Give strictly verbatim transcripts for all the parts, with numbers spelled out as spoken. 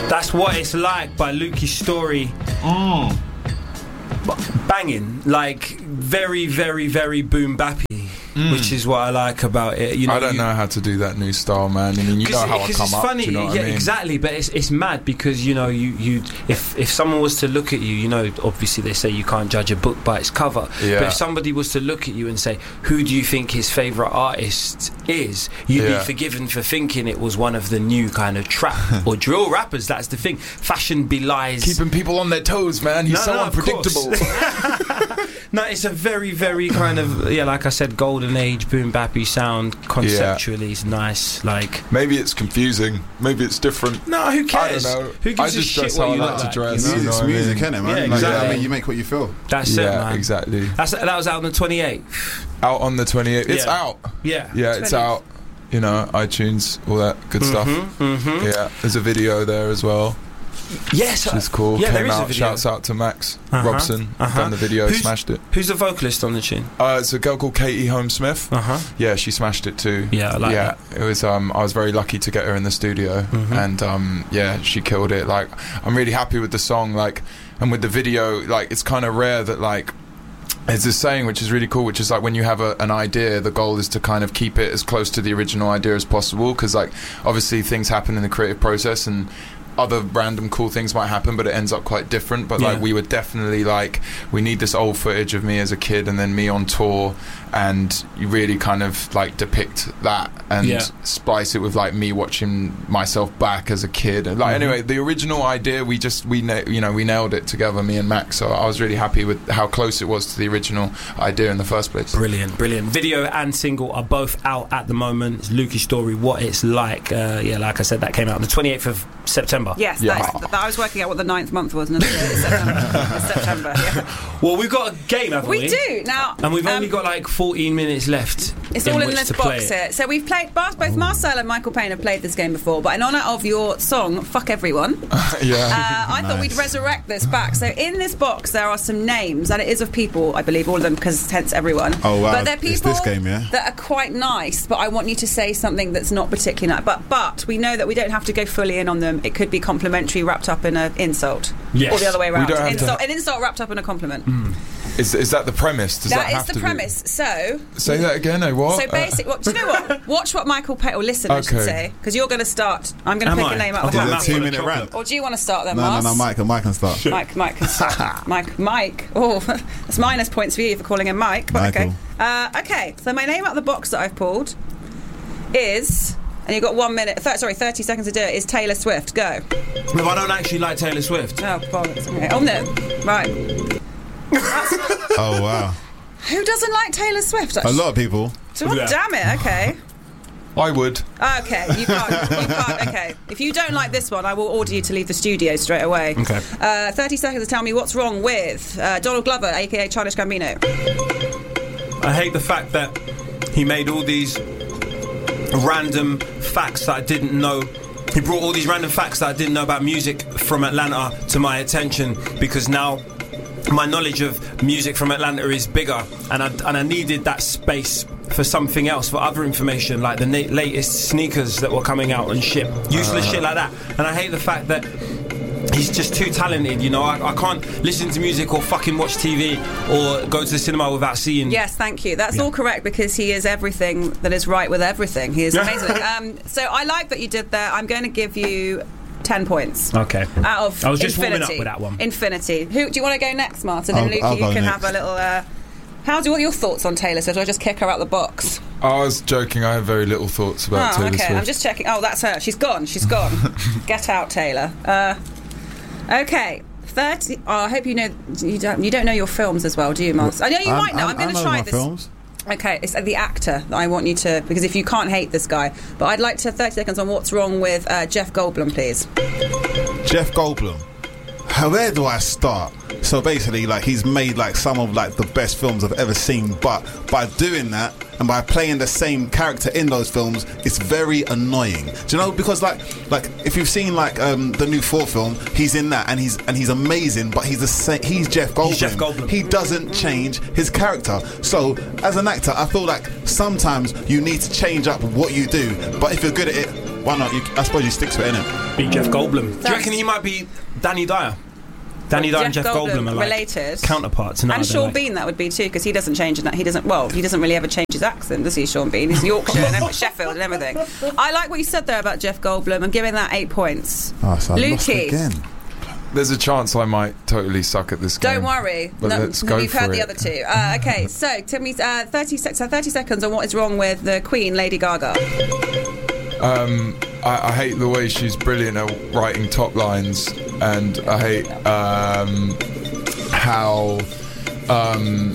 That's What It's Like by Lukey Story. Mm. Banging, like very, very, very boom bappy. Mm. Which is what I like about it. You know, I don't you, know how to do that new style, man. I mean, you know how I come it's up. Funny. Do you know what yeah, I mean? exactly. But it's it's mad because you know you, you if if someone was to look at you, you know, obviously they say you can't judge a book by its cover. Yeah. But if somebody was to look at you and say, "Who do you think his favourite artist is?" You'd yeah. be forgiven for thinking it was one of the new kind of trap or drill rappers. That's the thing. Fashion belies keeping people on their toes, man. He's no, so no, unpredictable. No, it's a very, very kind of yeah, like I said, golden age boom bappy sound. Conceptually, it's yeah. nice. Like maybe it's confusing, maybe it's different. No, who cares? I don't know. Who gives I a just shit dress what how you I look like like? to dress. You know? You know It's what music, I mean? isn't it, man? Yeah, like, exactly. yeah, I mean, you make what you feel. That's yeah, it, man. Exactly. That's that was out on the twenty-eighth. Out on the twenty-eighth. It's yeah. out. Yeah, yeah, it's out. You know, iTunes, all that good mm-hmm, stuff. Mm-hmm. Yeah, there's a video there as well. Yes, which is cool. Yeah, Came there is out. a video. Shouts out to Max uh-huh, Robson. uh-huh. Done the video, who's, smashed it. Who's the vocalist on the tune? Uh, it's a girl called Katie Holmes Smith. Uh huh. Yeah, she smashed it too. Yeah, I like yeah, that. It was. Um, I was very lucky to get her in the studio, mm-hmm. and um, yeah, she killed it. Like, I'm really happy with the song. Like, and with the video, like, it's kind of rare that like. There's this saying which is really cool, which is like when you have a, an idea, the goal is to kind of keep it as close to the original idea as possible, because like obviously things happen in the creative process and other random cool things might happen, but it ends up quite different. But yeah. like we were definitely like, we need this old footage of me as a kid and then me on tour, and you really kind of like depict that and yeah. splice it with like me watching myself back as a kid. Like mm-hmm. anyway, the original idea, we just we na- you know we nailed it together, me and Max. So I was really happy with how close it was to the original idea in the first place. Brilliant, brilliant. Video and single are both out at the moment. It's Lukey Story, What It's Like. Uh, yeah, like I said, that came out on the twenty-eighth of September. Yes, yeah. that, is, that, I was working out what the ninth month was. And it's September. It's September. Yeah. Well, we've got a game, haven't we? We do now, and we've um, only got like fourteen minutes left. It's in all in which this to box here. So we've played. Both Marcel and Michael Payne have played this game before, but in honour of your song "Fuck Everyone," yeah, uh, I nice. thought we'd resurrect this back. So in this box there are some names, and it is of people, I believe, all of them, because hence everyone. Oh wow! But they're people it's this game, yeah? that are quite nice. But I want you to say something that's not particularly nice. But but we know that we don't have to go fully in on them. It could be complimentary wrapped up in an insult, yes. or the other way around. We don't have insult, to... An insult wrapped up in a compliment. Mm. Is is that the premise? Does that, that have is the to premise. Be? So say that again. Eh, what? So basically, well, do you know what? Watch what Michael Payne, or listen, I should Okay. say, because you're going to start. I'm going to pick I? a name out of Is the it a hat. two minute rant? Or do you want to start then, No, no, Mars? no, Mike, Mike can start. Mike, Mike can start. Mike, Mike. Oh, that's minus points for you for calling him Mike. But Michael. okay. Uh, okay. So my name out of the box that I've pulled is, and you've got one minute. Th- sorry, thirty seconds to do it. Is Taylor Swift? Go. No, I don't actually like Taylor Swift. Oh, bollocks. Okay. Oh no. Right. Oh wow. Who doesn't like Taylor Swift? A lot of people. So, well, Yeah. damn it. Okay. I would. Okay, you can't. You can't. Okay, if you don't like this one, I will order you to leave the studio straight away. Okay. Uh, Thirty seconds to tell me what's wrong with uh, Donald Glover, aka Childish Gambino. I hate the fact that he made all these random facts that I didn't know. He brought all these random facts that I didn't know about music from Atlanta to my attention, because now my knowledge of music from Atlanta is bigger, and I, and I needed that space for something else, for other information, like the na- latest sneakers that were coming out and shit, useless uh. shit like that. And I hate the fact that he's just too talented, you know. I, I can't listen to music or fucking watch T V or go to the cinema without seeing. Yes, thank you. That's Yeah. all correct, because he is everything that is right with everything. He is amazing. um, so I like that you did that. I'm going to give you ten points. Okay. Out of I was just infinity. warming up with that one. Infinity. Who do you want to go next, Martin? Then I'll- Luke, I'll you go can next. have a little. Uh, how do what are your thoughts on Taylor Swift? Or I just kick her out the box. I was joking. I have very little thoughts about Oh, Taylor okay. Swift. I'm just checking. Oh, that's her. She's gone. She's gone. Get out, Taylor. Uh, okay. Thirty. Oh, I hope you know. You don't. You don't know your films as well, do you, Mars? I know you I'm- might know. I'm, I'm- going I to know try my this. films. Okay, it's the actor that I want you to, because if you can't hate this guy, but I'd like to thirty seconds on what's wrong with uh, Jeff Goldblum, please. Jeff Goldblum. How, where do I start? So basically, like, he's made like some of like the best films I've ever seen, but by doing that and by playing the same character in those films, it's very annoying. Do you know? Because like, like if you've seen like um, the new Thor film, he's in that and he's and he's amazing, but he's the same. He's Jeff Goldblum. He's Jeff Goldblum. He doesn't change his character. So as an actor, I feel like sometimes you need to change up what you do. But if you're good at it, Why not? You, I suppose you stick to it, innit? Beat Jeff Goldblum. Do you That's- reckon he might be Danny Dyer? Danny Dyer and Jeff Goldblum are like related. counterparts. No, And they're Sean like- Bean, that would be too, because he doesn't change that. He doesn't. Well, he doesn't really ever change his accent, does he? Sean Bean. He's Yorkshire and everything, Sheffield and everything. I like what you said there about Jeff Goldblum. I'm giving that eight points. Oh, so I lost Lukey. again. There's a chance I might totally suck at this game. Don't worry. But No, let's go you've for heard the it. other two. Uh, okay, so tell me uh, thirty, sec- so thirty seconds on what is wrong with the Queen, Lady Gaga. Um, I, I hate the way she's brilliant at writing top lines, and I hate um, how um,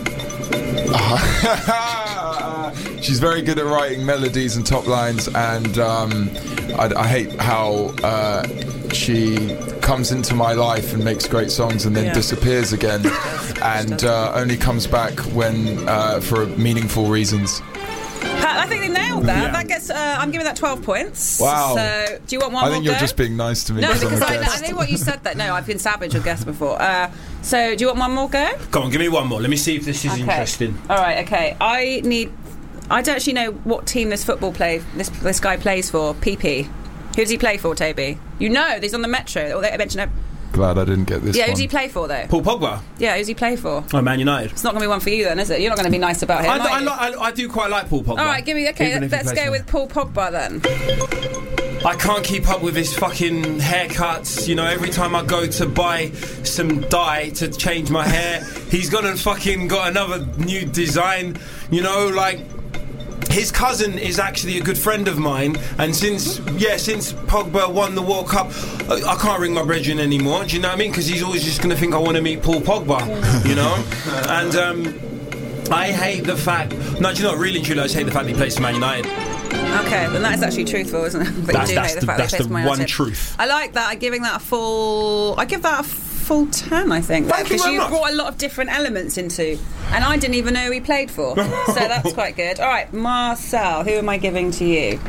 she's very good at writing melodies and top lines, and um, I, I hate how uh, she comes into my life and makes great songs and then Yeah. disappears again, and uh, only comes back when uh, for meaningful reasons. Pat, I think they nailed that. Yeah. That gets. Uh, I'm giving that twelve points. Wow. So, do you want one I more think you're go? just being nice to me. No, I'm because a I, guest. I know what you said. That no, I've been savage with guests before. Uh, so, do you want one more go? Go on, give me one more. Let me see if this is Okay. interesting. All right. Okay. I need. I don't actually know what team this football play. This this guy plays for. P P. Who does he play for, Toby? You know, he's on the Metro. Or they mention it. Glad I didn't get this Yeah, who one. does he play for though? Paul Pogba. Yeah, who's he play for? Oh, Man United. It's not going to be one for you then, is it? You're not going to be nice about him. I, are I, you? li- I, I do quite like Paul Pogba. All right, give me. Okay, Even if he let's plays go for- with Paul Pogba then. I can't keep up with his fucking haircuts. You know, every time I go to buy some dye to change my hair, he's gone and fucking got another new design. You know, like. His cousin is actually a good friend of mine, and since yeah, since Pogba won the World Cup, I, I can't ring my brethren anymore. Do you know what I mean? Because he's always just going to think I want to meet Paul Pogba, you know. And um, I hate the fact. No, do you know what? Really, truly, I just hate the fact that he plays for Man United. Okay, then that is actually truthful, isn't it? But That's- you do that's hate the- fact that's that he plays the for Man one United. truth. I like that. I'm giving that a full. I give that a full ten. I think Thank you because very you much. brought a lot of different elements into, and I didn't even know who he played for. So that's quite good. All right, Marcel, who am I giving to you?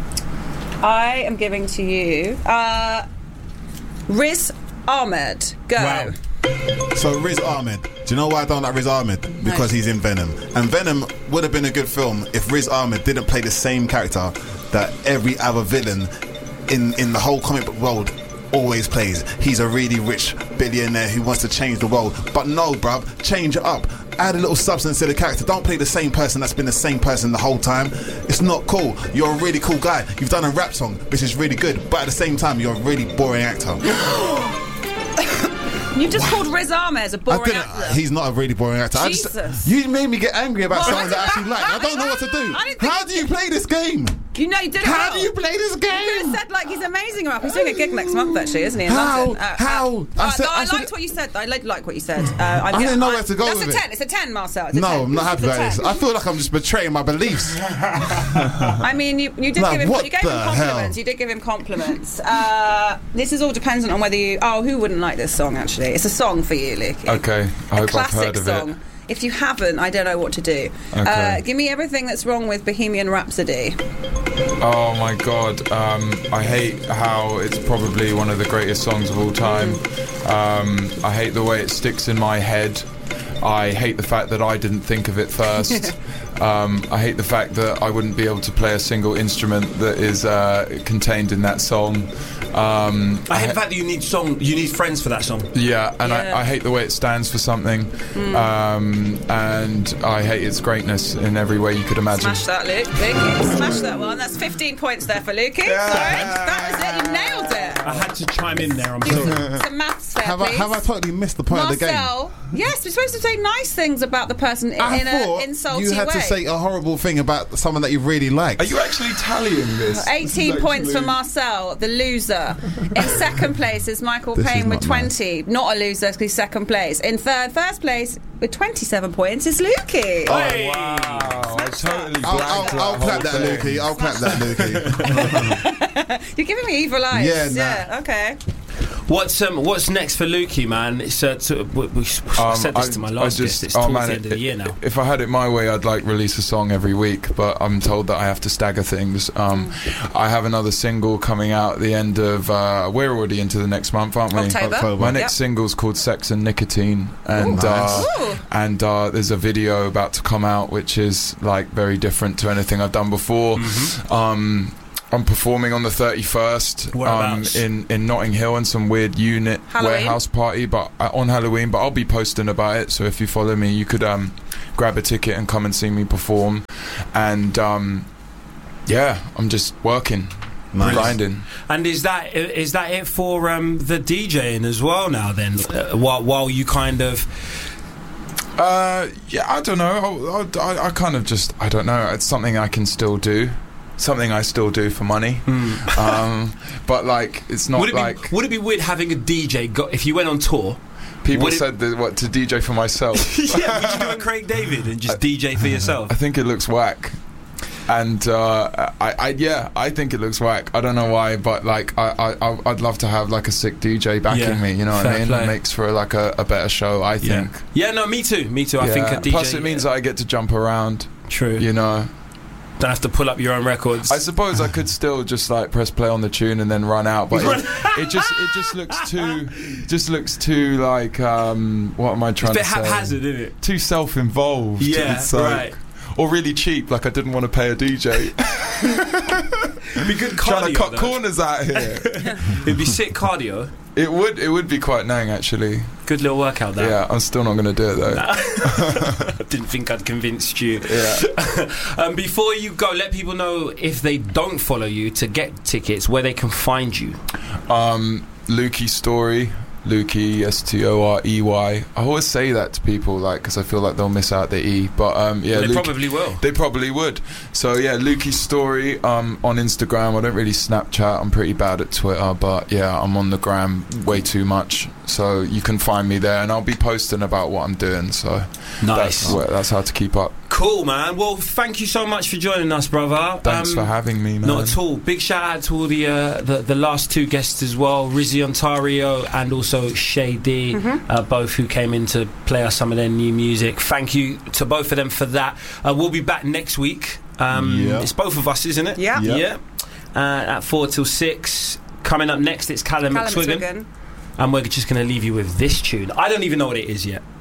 I am giving to you uh, Riz Ahmed. Go. Wow. So Riz Ahmed. Do you know why I don't like Riz Ahmed? Because he's in Venom. And Venom would have been a good film if Riz Ahmed didn't play the same character that every other villain in, in the whole comic book world always plays. He's a really rich billionaire who wants to change the world. But no, bruv, change it up. Add a little substance to the character. Don't play the same person that's been the same person the whole time. It's not cool. You're a really cool guy. You've done a rap song, which is really good. But at the same time, you're a really boring actor. You just called Riz Ahmed as a I boring didn't, actor. he's not a really boring actor. I Jesus. just, you made me get angry about Well, someone I that I didn't- actually like. I don't know what to do. I didn't think- How do you play this game? You know, you did it How well. do you play this You could game? have said like he's amazing rap. He's doing a gig next month actually, isn't he? In How? London. Uh, How? Uh, I I, said- no, I, I said- liked what you said. I like, like what you said. Uh, I'm I didn't know where to go That's with a it. ten. It's a ten, Marcel. It's a No, ten. I'm not happy It's a about this. ten. I feel like I'm just betraying my beliefs. I mean, you, you did Like, give him. what You gave the him compliments. hell? You did give him compliments. Uh, this is all dependent on whether you. Oh, who wouldn't like this song? Actually, it's a song for you, Luke. Okay, I a hope I've classic heard of song. it. If you haven't, I don't know what to do. Okay. Uh, give me everything that's wrong with Bohemian Rhapsody. Oh my god, um, I hate how it's probably one of the greatest songs of all time. Um, I hate the way it sticks in my head. I hate the fact that I didn't think of it first. um, I hate the fact that I wouldn't be able to play a single instrument that is uh, contained in that song. Um, I hate the fact that you need song. You need friends for that song. Yeah, and Yeah. I, I hate the way it stands for something. Um, and I hate its greatness in every way you could imagine. Smash that, Luke. Luke, smash that one. That's fifteen points there for Lukey. Sorry, that was it. You nailed it. I had to chime in there. I'm sorry. Some maths there, Have I, please. have I totally missed the point of the game? Marcel, yes, we're supposed to say nice things about the person in, I in thought an insulting you had way. to say a horrible thing about someone that you really liked. Are you actually tallying this? eighteen This is points for actually- Marcel, the loser. In second place is Michael This Payne is with not twenty. Not a loser, because he's second place. In third, first place with twenty-seven points is Lukey. Oh, wow. I totally I'll, blanked I'll, I'll that clap whole that, thing. Lukey. I'll clap that, Lukey. You're giving me evil eyes. Yeah, nah. yeah okay. What's um What's next for Lukey, man? It's uh, to, we, we, I Um, said this I- to my I last just- guest. It's oh, towards man, the end of it- the year now. If I had it my way, I'd like release a song every week, but I'm told that I have to stagger things. Um, I have another single coming out at the end of. Uh, we're already into the next month, aren't we? October. October. My next Yep. single's called Sex and Nicotine, and Ooh, uh, nice. Ooh. and uh, there's a video about to come out which is like very different to anything I've done before. Mm-hmm. Um, I'm performing on the thirty-first um, Whereabouts? in, in Notting Hill in some weird unit Halloween? warehouse party, but uh, on Halloween. But I'll be posting about it. So if you follow me, you could um, grab a ticket and come and see me perform. And um, yeah, I'm just working, Nice. grinding. And is that is that it for um, the DJing as well now? Then uh, while while you kind of Uh, yeah, I don't know. I, I, I kind of just, I don't know. It's something I can still do. Something I still do for money. Um, but like, it's not would it like be would it be weird having a D J go, if you went on tour? people would it- said that, what to D J for myself. Yeah, would you do a Craig David and just D J for yourself? I think it looks whack. And uh, I, I, yeah, I think it looks whack. I don't know why, but like, I, I, I'd love to have like a sick D J backing Yeah, me. You know what fair I mean? play. It makes for like a, a better show. I think. Yeah, no, me too, me too. I Yeah. think a D J. Plus, it means that I get to jump around. True. You know. Don't have to pull up your own records. I suppose I could still just like press play on the tune and then run out, but it, it just it just looks too just looks too like um what am I trying it's a bit to say? haphazard, isn't it? Too self-involved. Yeah, It's like- right. Or really cheap, like I didn't want to pay a D J. It'd be good cardio. Trying to cut though. corners out here. It'd be sick cardio. It would it would be quite nang actually. Good little workout that. Yeah, I'm still not going to do it though. Didn't think I'd convinced you. Yeah. um, before you go, let people know if they don't follow you to get tickets where they can find you. Um, Lukey Story. Lukey, S T O R E Y. I always say that to people, like, because I feel like they'll miss out the E. But um, yeah, They Luke- probably will. They probably would. So yeah, Lukey Story um, on Instagram. I don't really Snapchat. I'm pretty bad at Twitter, but yeah, I'm on the gram way too much. So you can find me there, and I'll be posting about what I'm doing. So Nice. that's, where, that's how to keep up. Cool, man. Well, thank you so much for joining us, brother. Thanks Um, for having me, man. Not at all. Big shout out to all the uh, the, the last two guests as well, Rizzy Ontario and also Shay D, Mm-hmm. uh, both who came in to play us some of their new music. Thank you to both of them for that. Uh, we'll be back next week. Um, Yeah. It's both of us, isn't it? Yeah. Yeah. Yeah. Uh, at four till six. Coming up next, it's Callum, Callum McSwiggan. McSwiggan. And we're just going to leave you with this tune. I don't even know what it is yet.